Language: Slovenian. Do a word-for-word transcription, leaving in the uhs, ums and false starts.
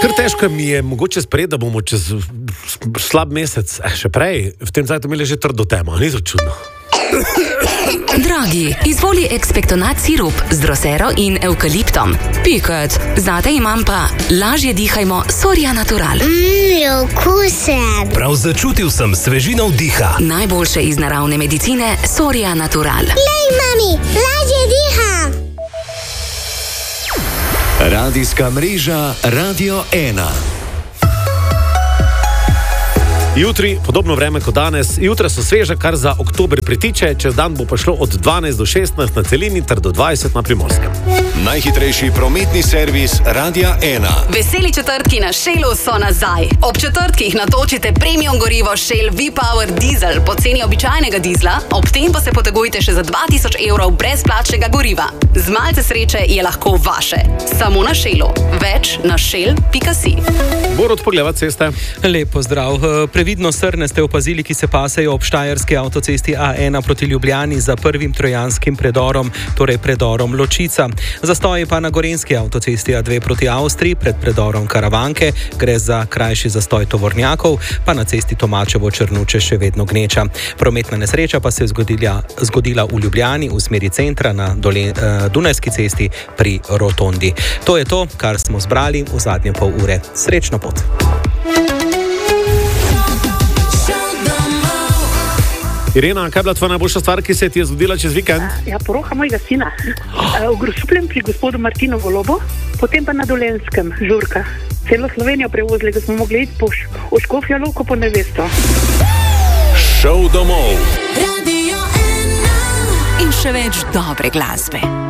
Kar težko mi je mogoče sprejeti, da bomo čez slab mesec, eh, še prej, v tem cajtu imeli že trdo temo, ni to čudno. Dragi, izvoli ekspektonat sirup z drosero in evkaliptom. Piket, zate imam pa lažje dihajmo Soria Natural. Mmm, okusen. Prav začutil sem svežino vdiha. Najboljše iz naravne medicine Soria Natural. Lej, mami, lažje diham. Radijska mreža Radio ena. Jutri, podobno vreme kot danes, jutra so sveže, kar za oktober pritiče, čez dan bo pa šlo od dvanajst do šestnajst na celini ter do dvajset na Primorskem. Najhitrejši prometni servis Radia ena. Veseli četrtki na Shellu so nazaj. Ob četrtkih natočite premium gorivo Shell V-Power Diesel po ceni običajnega dizla, ob tem pa se potegujte še za dva tisoč evrov brezplačnega goriva. Z malce sreče je lahko vaše. Samo na Shellu. Več na shell pika si. Borut, pogleda ceste. Lep pozdrav. Previdno srne ste opazili, ki se pasejo ob štajerski avtocesti A ena proti Ljubljani za prvim trojanskim predorom, torej predorom Ločica. Zastoji pa na gorenjski avtocesti A dve proti Avstriji pred predorom Karavanke, gre za krajši zastoj tovornjakov, pa na cesti Tomačevo-Črnuče še vedno gneča. Prometna nesreča pa se je zgodila, zgodila v Ljubljani v smeri centra na Dole, uh, Dunajski cesti pri Rotondi. To je to, kar smo zbrali v zadnje pol ure. Srečno pot! Irena, kaj je bila tvoja najboljša stvar, ki se ti je zgodila čez vikend? Ja, poroka mojega sina. V Grosupljem pri gospodu Martinu Golobu, potem pa na Dolenskem, žurka. Celo Slovenijo prevozili, da smo mogli iti po v Škofjo Loko po nevesto. Šov domov. In še več dobre glasbe.